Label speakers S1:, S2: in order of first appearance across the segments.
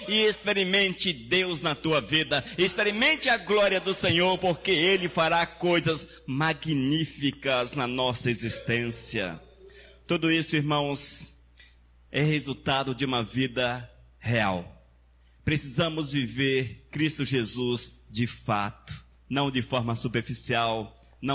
S1: E experimente Deus na tua vida, experimente a glória do Senhor, porque Ele fará coisas magníficas na nossa existência. Tudo isso, irmãos, é resultado de uma vida real. Precisamos viver Cristo Jesus de fato, não de forma superficial,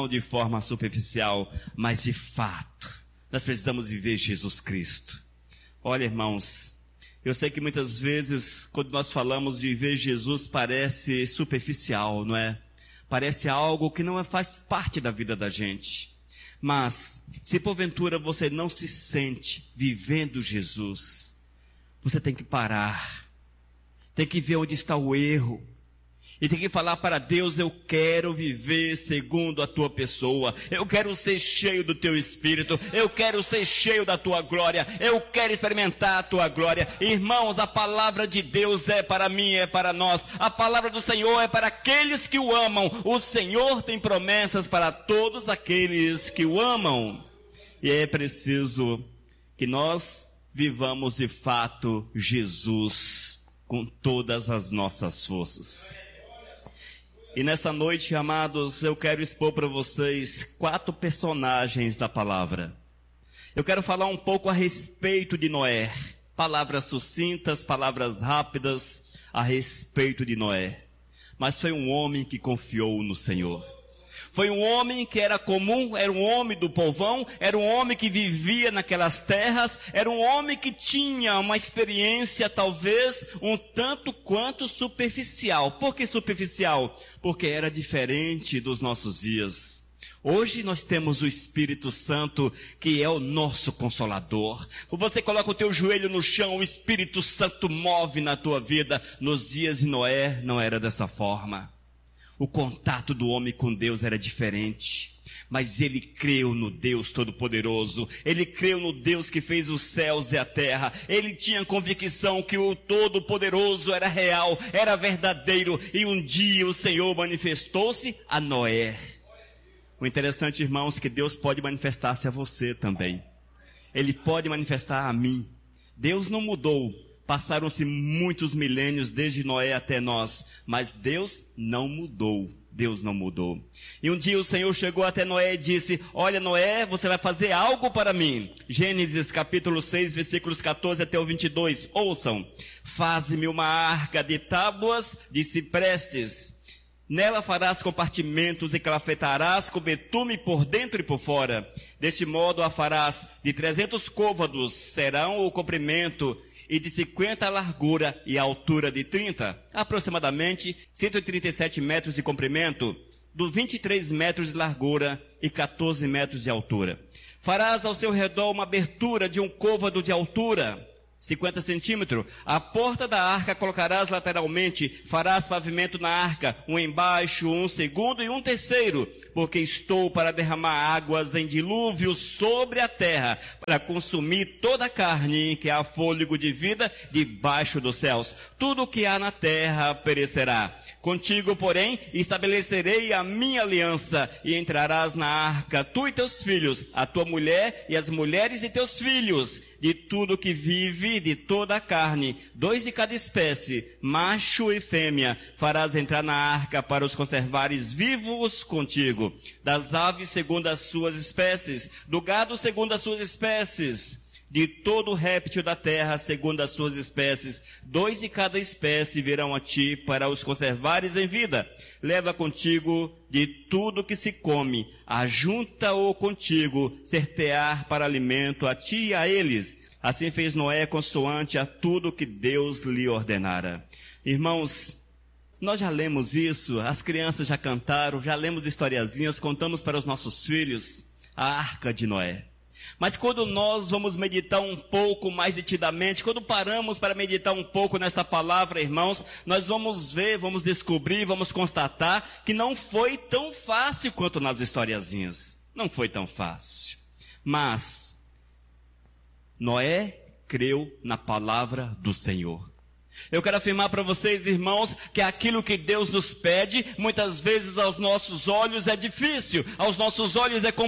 S1: mas de fato. Nós precisamos viver Jesus Cristo. Olha, irmãos, eu sei que muitas vezes, quando nós falamos de viver Jesus, parece superficial, não é? Parece algo que não faz parte da vida da gente. Mas, se porventura você não se sente vivendo Jesus, você tem que parar. Tem que ver onde está o erro. E tem que falar para Deus: eu quero viver segundo a tua pessoa, eu quero ser cheio do teu Espírito, eu quero ser cheio da tua glória, eu quero experimentar a tua glória. Irmãos, a palavra de Deus é para mim, é para nós, a palavra do Senhor é para aqueles que o amam. O Senhor tem promessas para todos aqueles que o amam, e é preciso que nós vivamos de fato Jesus com todas as nossas forças. E nessa noite, amados, eu quero expor para vocês 4 personagens da palavra. Eu quero falar um pouco a respeito de Noé. Palavras sucintas, palavras rápidas a respeito de Noé. Mas foi um homem que confiou no Senhor. Foi um homem que era comum, era um homem do povão, era um homem que vivia naquelas terras, era um homem que tinha uma experiência talvez um tanto quanto superficial. Por que superficial? Porque era diferente dos nossos dias. Hoje nós temos o Espírito Santo, que é o nosso Consolador. Você coloca o teu joelho no chão, o Espírito Santo move na tua vida. Nos dias de Noé não era dessa forma. O contato do homem com Deus era diferente, mas ele creu no Deus Todo-Poderoso, ele creu no Deus que fez os céus e a terra, ele tinha convicção que o Todo-Poderoso era real, era verdadeiro, e um dia o Senhor manifestou-se a Noé. O interessante, irmãos, é que Deus pode manifestar-se a você também, ele pode manifestar a mim. Deus não mudou. Passaram-se muitos milênios desde Noé até nós, mas Deus não mudou. Deus não mudou. E um dia o Senhor chegou até Noé e disse: olha, Noé, você vai fazer algo para mim. Gênesis capítulo 6, versículos 14 até o 22. Ouçam: faze-me uma arca de tábuas de ciprestes. Nela farás compartimentos e calafetarás com betume por dentro e por fora. Deste modo a farás de 300 côvados, serão o comprimento, e de 50 a largura e a altura de 30, aproximadamente 137 metros de comprimento, de 23 metros de largura e 14 metros de altura. Farás ao seu redor uma abertura de um côvado de altura, 50 centímetros. A porta da arca colocarás lateralmente, farás pavimento na arca, um embaixo, um segundo e um terceiro, porque estou para derramar águas em dilúvio sobre a terra, para consumir toda a carne que há fôlego de vida debaixo dos céus. Tudo o que há na terra perecerá. Contigo, porém, estabelecerei a minha aliança, e entrarás na arca, tu e teus filhos, a tua mulher e as mulheres de teus filhos, de tudo que vive, de toda a carne, 2 de cada espécie, macho e fêmea, farás entrar na arca para os conservares vivos contigo. Das aves segundo as suas espécies, do gado segundo as suas espécies, de todo réptil da terra segundo as suas espécies, 2 de cada espécie virão a ti para os conservares em vida. Leva contigo de tudo que se come, ajunta-o contigo, certear para alimento a ti e a eles. Assim fez Noé consoante a tudo que Deus lhe ordenara. Irmãos, nós já lemos isso, as crianças já cantaram, já lemos historiazinhas, contamos para os nossos filhos a arca de Noé. Mas quando nós vamos meditar um pouco mais detidamente, quando paramos para meditar um pouco nessa palavra, irmãos, nós vamos ver, vamos descobrir, vamos constatar que não foi tão fácil quanto nas historiazinhas. Não foi tão fácil. Mas Noé creu na palavra do Senhor. Eu quero afirmar para vocês, irmãos, que aquilo que Deus nos pede, muitas vezes aos nossos olhos é difícil, aos nossos olhos é complicado.